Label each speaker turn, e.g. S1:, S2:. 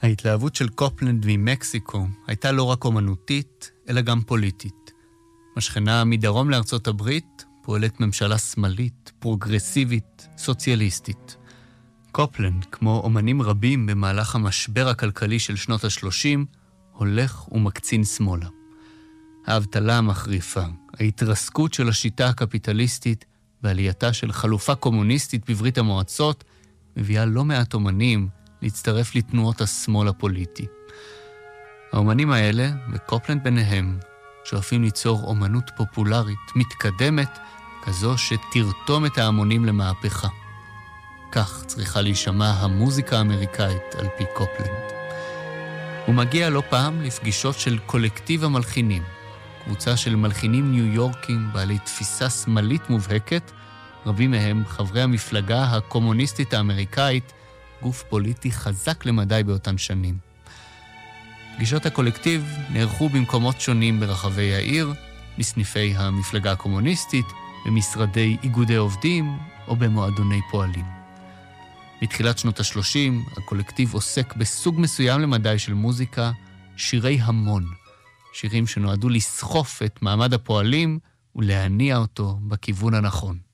S1: ההתלהבות של קופלנד ממקסיקו הייתה לא רק אומנותית, אלא גם פוליטית. בשכנה מדרום לארצות הברית פועלת ממשלה שמאלית, פרוגרסיבית, סוציאליסטית. קופלנד, כמו אומנים רבים במהלך המשבר הכלכלי של שנות ה-30, הולך ומקצין שמאלה. האבטלה המחריפה, ההתרסקות של השיטה הקפיטליסטית ועלייתה של חלופה קומוניסטית בברית המועצות מביאה לא מעט אומנים להצטרף לתנועות השמאל הפוליטי. האומנים האלה, וקופלנד ביניהם, שואפים ליצור אומנות פופולרית, מתקדמת, כזו שתרתום את ההמונים למהפכה. כך צריכה להישמע המוזיקה האמריקאית על פי קופלנד. הוא מגיע לא פעם לפגישות של קולקטיב המלחינים, קבוצה של מלחינים ניו יורקים בעלי תפיסה שמאלית מובהקת, רבים מהם חברי המפלגה הקומוניסטית האמריקאית, גוף פוליטי חזק למדי באותן שנים. פגישות הקולקטיב נערכו במקומות שונים ברחבי העיר, בסניפי המפלגה הקומוניסטית, במשרדי איגודי עובדים או במועדוני פועלים. בתחילת שנות ה-30, הקולקטיב עוסק בסוג מסוים למדי של מוזיקה, שירי המון, שירים שנועדו לסחוף את מעמד הפועלים ולהניע אותו בכיוון הנכון.